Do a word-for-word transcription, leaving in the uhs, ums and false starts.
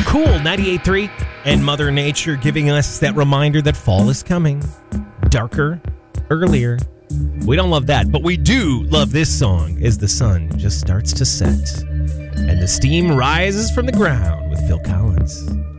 Cool, ninety-eight point three, and Mother Nature giving us that reminder that fall is coming. Darker, earlier. We don't love that, but we do love this song as the sun just starts to set and the steam rises from the ground with Phil Collins.